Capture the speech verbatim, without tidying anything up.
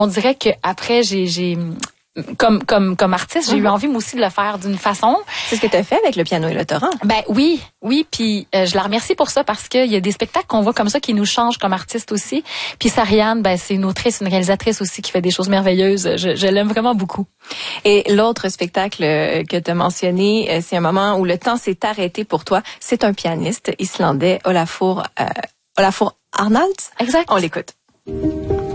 On dirait que après j'ai j'ai Comme comme comme artiste, j'ai mm-hmm. eu envie moi aussi de le faire d'une façon. C'est ce que tu as fait avec le piano et le torrent. Ben oui, oui, puis euh, je la remercie pour ça parce qu'il y a des spectacles qu'on voit comme ça qui nous changent comme artistes aussi. Puis Sariane, ben c'est une autrice, une réalisatrice aussi qui fait des choses merveilleuses. Je, je l'aime vraiment beaucoup. Et l'autre spectacle que tu as mentionné, c'est un moment où le temps s'est arrêté pour toi. C'est un pianiste islandais, Olafur euh, Olafur Arnalds. Exact. On l'écoute.